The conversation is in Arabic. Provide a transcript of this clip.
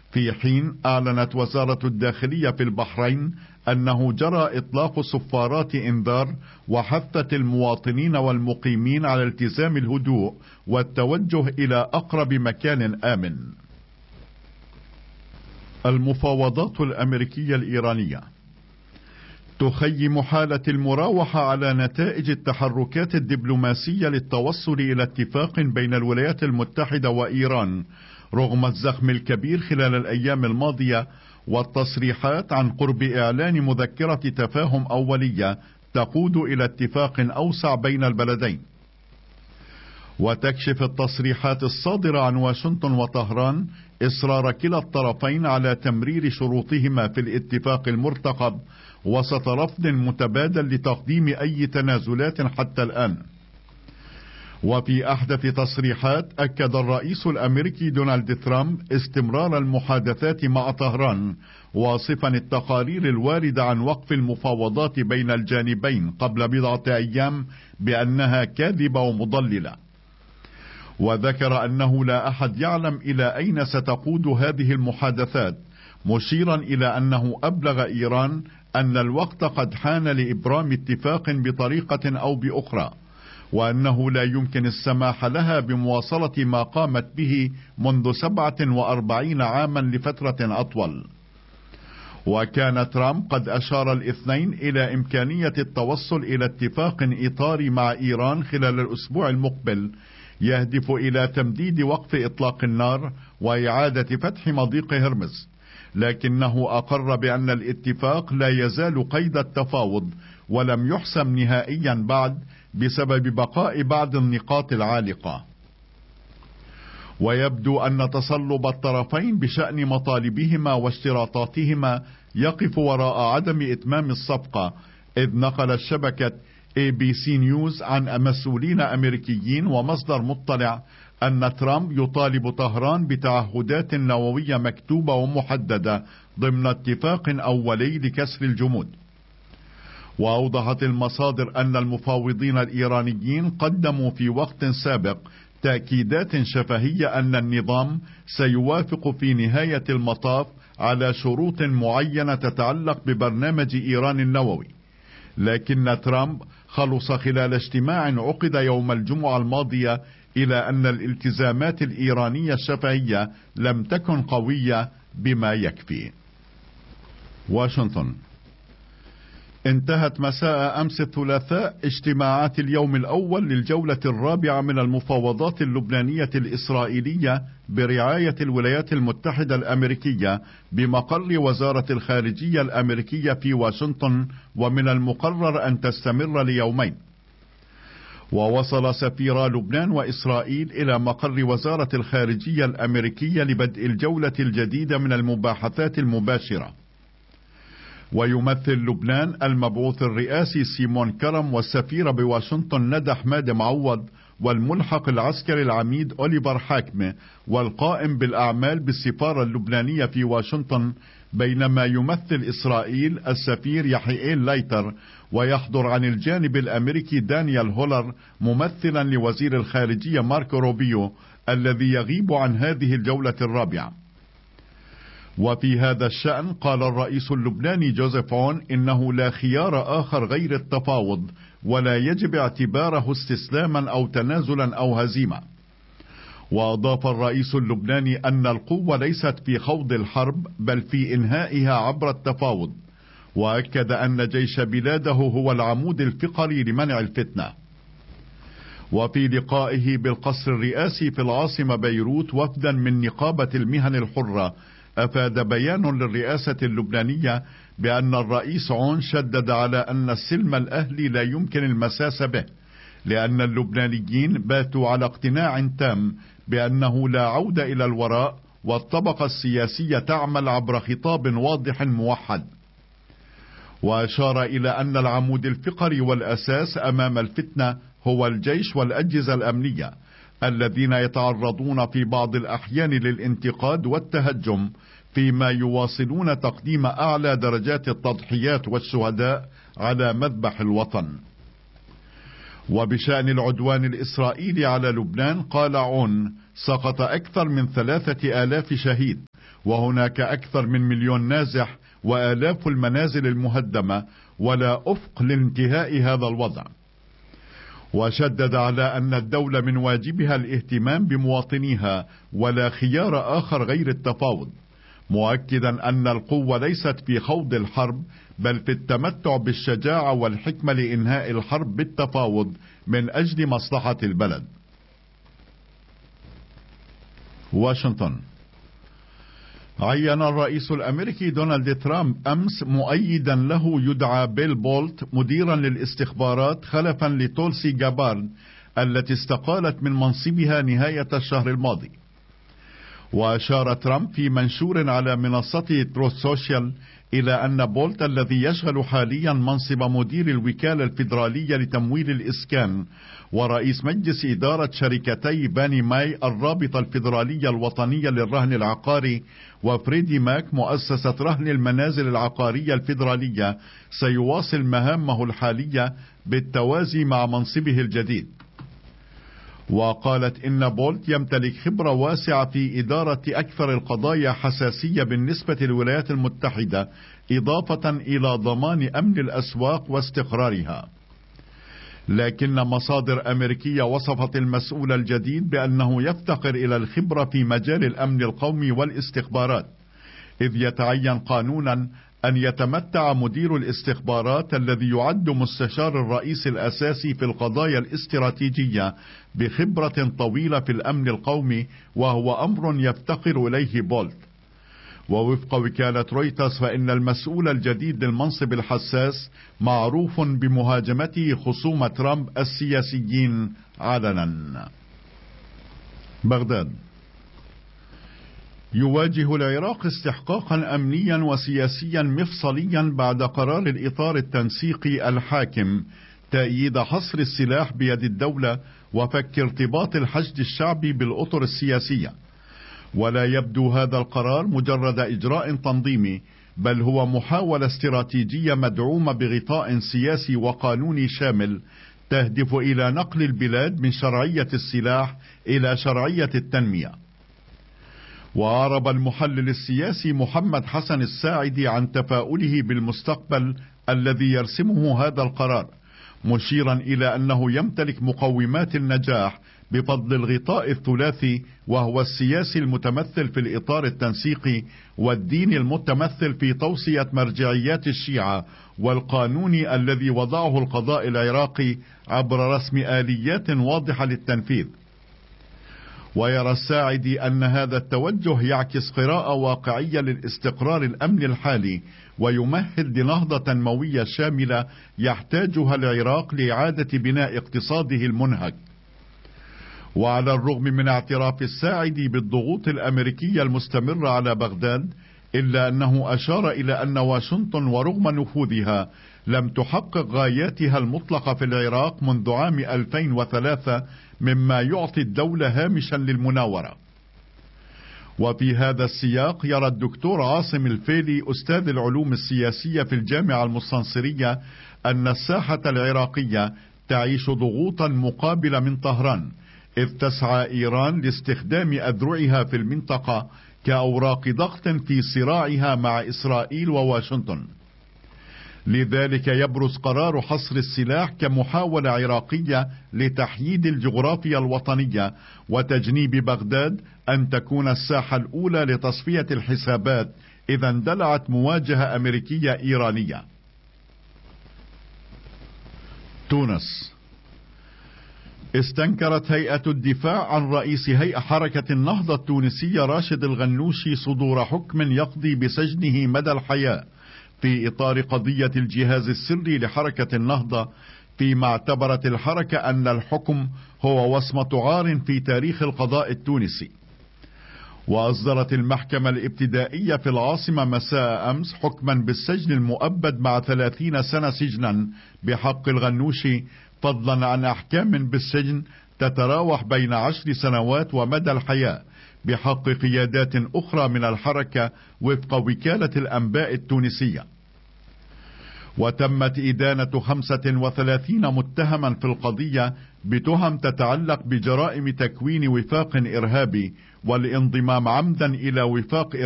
في حين أعلنت وزارة الداخلية في البحرين أنه جرى إطلاق صفارات إنذار وحثت المواطنين والمقيمين على التزام الهدوء والتوجه إلى أقرب مكان آمن. المفاوضات الأمريكية الإيرانية تخيم حالة المراوحة على نتائج التحركات الدبلوماسية للتوصل إلى اتفاق بين الولايات المتحدة وإيران رغم الزخم الكبير خلال الأيام الماضية والتصريحات عن قرب إعلان مذكرة تفاهم أولية تقود إلى اتفاق أوسع بين البلدين. وتكشف التصريحات الصادرة عن واشنطن وطهران إصرار كلا الطرفين على تمرير شروطهما في الاتفاق المرتقب وسط رفض متبادل لتقديم أي تنازلات حتى الآن. وفي أحدث تصريحات أكد الرئيس الأمريكي دونالد ترامب استمرار المحادثات مع طهران واصفا التقارير الواردة عن وقف المفاوضات بين الجانبين قبل بضعة أيام بأنها كاذبة ومضللة. وذكر أنه لا أحد يعلم إلى أين ستقود هذه المحادثات، مشيرا إلى أنه أبلغ إيران أن الوقت قد حان لإبرام اتفاق بطريقة أو بأخرى، وأنه لا يمكن السماح لها بمواصلة ما قامت به منذ 47 عاما لفترة أطول. وكان ترامب قد أشار الاثنين إلى إمكانية التوصل إلى اتفاق إطاري مع إيران خلال الأسبوع المقبل يهدف إلى تمديد وقف إطلاق النار وإعادة فتح مضيق هرمز، لكنه أقر بأن الاتفاق لا يزال قيد التفاوض ولم يحسم نهائيا بعد بسبب بقاء بعض النقاط العالقة. ويبدو أن تصلب الطرفين بشأن مطالبهما واشتراطاتهما يقف وراء عدم إتمام الصفقة، إذ نقلت شبكة ABC News عن مسؤولين أمريكيين ومصدر مطلع أن ترامب يطالب طهران بتعهدات نووية مكتوبة ومحددة ضمن اتفاق أولي لكسر الجمود. وأوضحت المصادر أن المفاوضين الإيرانيين قدموا في وقت سابق تأكيدات شفهية أن النظام سيوافق في نهاية المطاف على شروط معينة تتعلق ببرنامج إيران النووي، لكن ترامب خلص خلال اجتماع عقد يوم الجمعة الماضية إلى أن الالتزامات الإيرانية الشفهية لم تكن قوية بما يكفي. واشنطن. انتهت مساء أمس الثلاثاء اجتماعات اليوم الأول للجولة الرابعة من المفاوضات اللبنانية الإسرائيلية برعاية الولايات المتحدة الأمريكية بمقر وزارة الخارجية الأمريكية في واشنطن، ومن المقرر أن تستمر ليومين. ووصل سفيرا لبنان وإسرائيل إلى مقر وزارة الخارجية الأمريكية لبدء الجولة الجديدة من المباحثات المباشرة. ويمثل لبنان المبعوث الرئاسي سيمون كرم والسفير بواشنطن ندى حماد معوض والملحق العسكري العميد أوليفر حاكمة والقائم بالأعمال بالسفارة اللبنانية في واشنطن، بينما يمثل إسرائيل السفير يحيئيل لايتر، ويحضر عن الجانب الأمريكي دانيال هولر ممثلا لوزير الخارجية ماركو روبيو الذي يغيب عن هذه الجولة الرابعة. وفي هذا الشأن قال الرئيس اللبناني جوزيف عون إنه لا خيار آخر غير التفاوض، ولا يجب اعتباره استسلاما أو تنازلا أو هزيمة. وأضاف الرئيس اللبناني أن القوة ليست في خوض الحرب بل في إنهائها عبر التفاوض، وأكد أن جيش بلاده هو العمود الفقري لمنع الفتنة. وفي لقائه بالقصر الرئاسي في العاصمة بيروت وفدا من نقابة المهن الحرة، أفاد بيان للرئاسة اللبنانية بأن الرئيس عون شدد على أن السلم الأهلي لا يمكن المساس به، لأن اللبنانيين باتوا على اقتناع تام بأنه لا عودة إلى الوراء، والطبقة السياسية تعمل عبر خطاب واضح موحد. وأشار إلى أن العمود الفقري والأساس أمام الفتنة هو الجيش والأجهزة الأمنية الذين يتعرضون في بعض الأحيان للانتقاد والتهجم، فيما يواصلون تقديم أعلى درجات التضحيات والشهداء على مذبح الوطن. وبشأن العدوان الإسرائيلي على لبنان قال عون: سقط أكثر من 3000 شهيد، وهناك أكثر من 1,000,000 نازح وآلاف المنازل المهدمة، ولا أفق لانتهاء هذا الوضع. وشدد على أن الدولة من واجبها الاهتمام بمواطنيها ولا خيار آخر غير التفاوض، مؤكدا أن القوة ليست في خوض الحرب بل في التمتع بالشجاعة والحكمة لإنهاء الحرب بالتفاوض من أجل مصلحة البلد. واشنطن. عين الرئيس الأمريكي دونالد ترامب أمس مؤيدا له يدعى بيل بولت مديرا للاستخبارات خلفا لتولسي جابارد التي استقالت من منصبها نهاية الشهر الماضي. وأشار ترامب في منشور على منصته تروث سوشيال إلى أن بولت الذي يشغل حاليا منصب مدير الوكالة الفيدرالية لتمويل الإسكان ورئيس مجلس إدارة شركتي باني ماي الرابطة الفيدرالية الوطنية للرهن العقاري وفريدي ماك مؤسسة رهن المنازل العقارية الفيدرالية سيواصل مهامه الحالية بالتوازي مع منصبه الجديد. وقالت إن بولت يمتلك خبرة واسعة في إدارة أكثر القضايا حساسية بالنسبة للولايات المتحدة، إضافة إلى ضمان أمن الأسواق واستقرارها. لكن مصادر أمريكية وصفت المسؤول الجديد بأنه يفتقر إلى الخبرة في مجال الأمن القومي والاستخبارات، إذ يتعين قانونا أن يتمتع مدير الاستخبارات الذي يعد مستشار الرئيس الأساسي في القضايا الاستراتيجية بخبرة طويلة في الأمن القومي، وهو أمر يفتقر إليه بولت. ووفق وكالة رويترز فإن المسؤول الجديد للمنصب الحساس معروف بمهاجمته خصوم ترامب السياسيين علنا. بغداد. يواجه العراق استحقاقا أمنيا وسياسيا مفصليا بعد قرار الإطار التنسيقي الحاكم تأييد حصر السلاح بيد الدولة وفك ارتباط الحشد الشعبي بالأطر السياسية. ولا يبدو هذا القرار مجرد إجراء تنظيمي، بل هو محاولة استراتيجية مدعومة بغطاء سياسي وقانوني شامل تهدف إلى نقل البلاد من شرعية السلاح إلى شرعية التنمية. وأعرب المحلل السياسي محمد حسن الساعدي عن تفاؤله بالمستقبل الذي يرسمه هذا القرار، مشيرا إلى أنه يمتلك مقومات النجاح بفضل الغطاء الثلاثي، وهو السياسي المتمثل في الإطار التنسيقي، والديني المتمثل في توصية مرجعيات الشيعة، والقانوني الذي وضعه القضاء العراقي عبر رسم آليات واضحة للتنفيذ. ويرى الساعدي أن هذا التوجه يعكس قراءة واقعية للاستقرار الأمن الحالي، ويمهد لنهضة تنموية شاملة يحتاجها العراق لإعادة بناء اقتصاده المنهك. وعلى الرغم من اعتراف الساعدي بالضغوط الأمريكية المستمرة على بغداد، إلا أنه أشار إلى أن واشنطن ورغم نفوذها لم تحقق غاياتها المطلقة في العراق منذ عام 2003، مما يعطي الدولة هامشا للمناورة. وفي هذا السياق يرى الدكتور عاصم الفيلي أستاذ العلوم السياسية في الجامعة المستنصرية أن الساحة العراقية تعيش ضغوطا مقابلة من طهران، إذ تسعى إيران لاستخدام أذرعها في المنطقة كأوراق ضغط في صراعها مع إسرائيل وواشنطن. لذلك يبرز قرار حصر السلاح كمحاولة عراقية لتحييد الجغرافيا الوطنية وتجنيب بغداد أن تكون الساحة الأولى لتصفية الحسابات إذا اندلعت مواجهة أمريكية إيرانية. تونس. استنكرت هيئة الدفاع عن رئيس هيئة حركة النهضة التونسية راشد الغنوشي صدور حكم يقضي بسجنه مدى الحياة في إطار قضية الجهاز السري لحركة النهضة، فيما اعتبرت الحركة أن الحكم هو وصمة عار في تاريخ القضاء التونسي. وأصدرت المحكمة الابتدائية في العاصمة مساء أمس حكما بالسجن المؤبد مع 30 سنة سجنا بحق الغنوشي، فضلا عن أحكام بالسجن تتراوح بين 10 سنوات ومدى الحياة بحق قيادات أخرى من الحركة وفق وكالة الأنباء التونسية. وتمت إدانة 35 متهما في القضية بتهم تتعلق بجرائم تكوين وفاق إرهابي والانضمام عمدا إلى وفاق